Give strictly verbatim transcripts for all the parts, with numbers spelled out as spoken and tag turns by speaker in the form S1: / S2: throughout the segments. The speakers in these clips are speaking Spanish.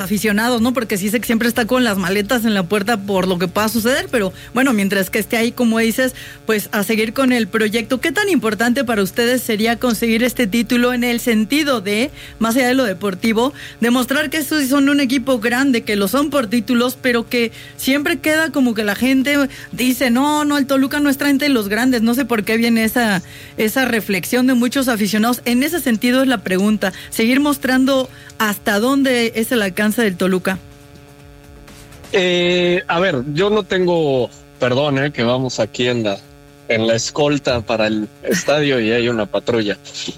S1: aficionados, ¿no? Porque sí sé que siempre está con las maletas en la puerta por lo que pueda suceder, pero bueno, mientras que esté ahí, como dices, pues a seguir con el proyecto. ¿Qué tan importante para ustedes sería conseguir este título en el sentido de, más allá de lo deportivo, demostrar que estos son un equipo grande, que lo son por títulos, pero que siempre queda como que la gente dice, no, no, el Toluca no está entre los grandes? No sé por qué viene esa, esa reflexión de muchos aficionados. En ese sentido es la pregunta, seguir mostrando hasta dónde es el alcance del Toluca.
S2: Eh, a ver, yo no tengo, perdón, eh, que vamos aquí en la, en la escolta para el estadio y hay una patrulla.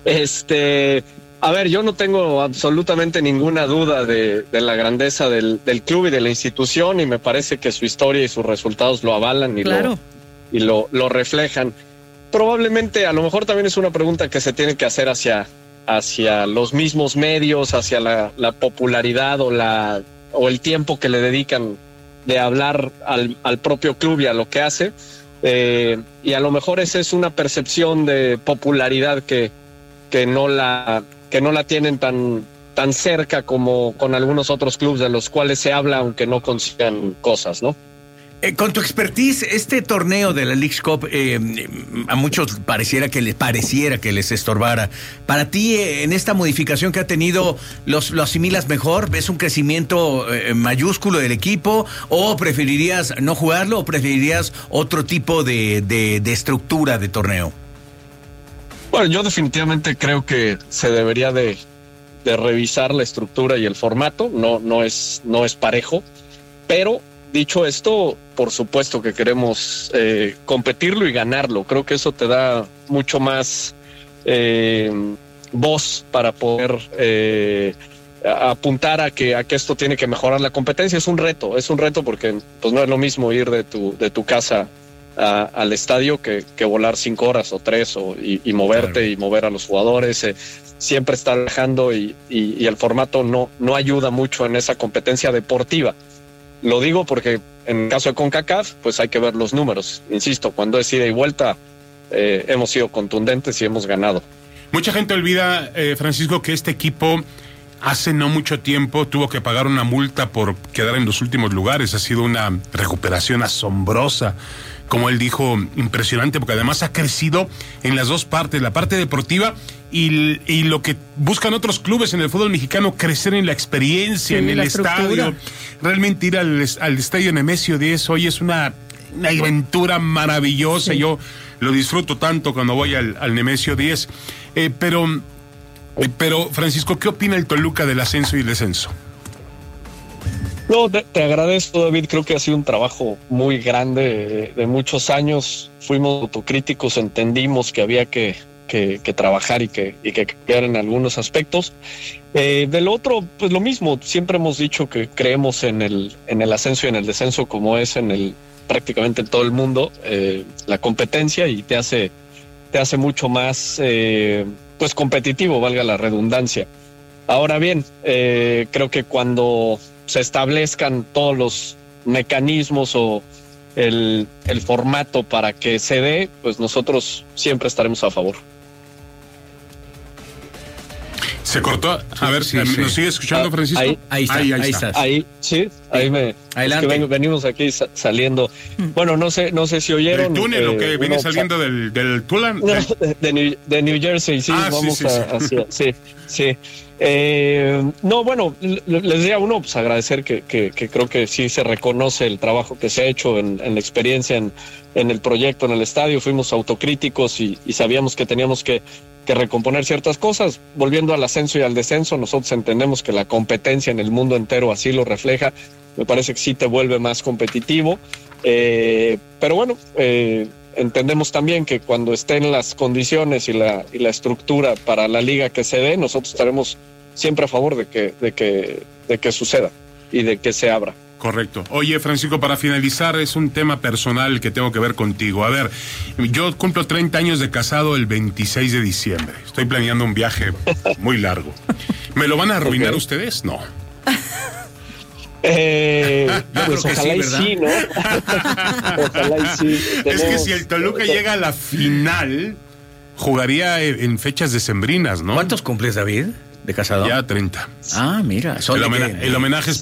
S2: Este, a ver, yo no tengo absolutamente ninguna duda de, de la grandeza del, del club y de la institución, y me parece que su historia y sus resultados lo avalan y,
S1: claro.
S2: lo, y lo, lo reflejan. Probablemente, a lo mejor también es una pregunta que se tiene que hacer hacia, hacia los mismos medios, hacia la, la popularidad o la o el tiempo que le dedican de hablar al, al propio club y a lo que hace. Eh, y a lo mejor esa es una percepción de popularidad que, que no la que no la tienen tan, tan cerca como con algunos otros clubes de los cuales se habla aunque no consigan cosas, ¿no?
S3: Eh, con tu expertise, este torneo de la Leagues Cup eh, a muchos pareciera que les pareciera que les estorbara. Para ti, eh, en esta modificación que ha tenido, ¿los, lo asimilas mejor? ¿Ves un crecimiento eh, mayúsculo del equipo? ¿O preferirías no jugarlo? ¿O preferirías otro tipo de, de, de estructura de torneo?
S2: Bueno, yo definitivamente creo que se debería de, de revisar la estructura y el formato. No, no es, no es parejo, pero dicho esto, por supuesto que queremos eh, competirlo y ganarlo. Creo que eso te da mucho más eh, voz para poder eh, apuntar a que, a que esto tiene que mejorar la competencia. Es un reto, es un reto porque pues no es lo mismo ir de tu, de tu casa a, al estadio que, que volar cinco horas o tres o, y, y moverte claro. y mover a los jugadores. Eh, siempre está viajando y, y, y el formato no, no ayuda mucho en esa competencia deportiva. Lo digo porque en el caso de CONCACAF, pues hay que ver los números. Insisto, cuando es ida y vuelta, eh, hemos sido contundentes y hemos ganado.
S4: Mucha gente olvida, eh, Francisco, que este equipo hace no mucho tiempo tuvo que pagar una multa por quedar en los últimos lugares. Ha sido una recuperación asombrosa, como él dijo, impresionante, porque además ha crecido en las dos partes, la parte deportiva y, y lo que buscan otros clubes en el fútbol mexicano, crecer en la experiencia, sí, en el estadio. Realmente ir al, al estadio Nemesio diez hoy es una, una aventura maravillosa. Sí. Yo lo disfruto tanto cuando voy al, al Nemesio diez. Eh, pero, eh, pero, Francisco, ¿qué opina el Toluca del ascenso y el descenso?
S2: No, te, te agradezco, David. Creo que ha sido un trabajo muy grande de, de muchos años. Fuimos autocríticos, entendimos que había que, que, que trabajar y que, y que cambiar en algunos aspectos. Eh, del otro, pues lo mismo. Siempre hemos dicho que creemos en el, en el ascenso y en el descenso, como es en el prácticamente en todo el mundo, eh, la competencia, y te hace, te hace mucho más eh, pues competitivo, valga la redundancia. Ahora bien, eh, creo que cuando se establezcan todos los mecanismos o el, el formato para que se dé, pues nosotros siempre estaremos a favor.
S4: Se cortó. A ver, sí, sí. ¿Nos sigue escuchando, Francisco?
S2: Ahí,
S3: ahí está, ahí, ahí, ahí estás.
S2: Ahí, sí, ahí me... Adelante. Es que ven, venimos aquí sa- saliendo. Bueno, no sé, no sé si oyeron.
S4: ¿El túnel eh, o que viene
S2: uno,
S4: saliendo del, del Tulan?
S2: No, de, de, New, de New Jersey, sí,
S4: ah,
S2: vamos
S4: sí, sí,
S2: a...
S4: sí.
S2: Hacia, sí, sí. Eh, no, bueno, les decía uno, pues agradecer que, que, que creo que sí se reconoce el trabajo que se ha hecho en, en la experiencia, en, en el proyecto, en el estadio. Fuimos autocríticos y, y sabíamos que teníamos que, que recomponer ciertas cosas. Volviendo al ascenso y al descenso, nosotros entendemos que la competencia en el mundo entero así lo refleja. Me parece que sí te vuelve más competitivo. Eh, pero bueno, eh, entendemos también que cuando estén las condiciones y la, y la estructura para la liga que se dé, nosotros estaremos siempre a favor de que, de que, de que suceda y de que se abra.
S4: Correcto. Oye, Francisco, para finalizar, es un tema personal que tengo que ver contigo. A ver, yo cumplo treinta años de casado el veintiséis de diciembre. Estoy planeando un viaje muy largo. ¿Me lo van a arruinar okay. ustedes? No.
S2: Eh, pues ojalá y sí, ¿no? Ojalá y sí.
S4: Tenemos, es que si el Toluca llega a la final, jugaría en fechas decembrinas, ¿no?
S3: ¿Cuántos cumples, David, de casado?
S4: Ya treinta.
S3: Ah, mira.
S4: El, homena- el homenaje es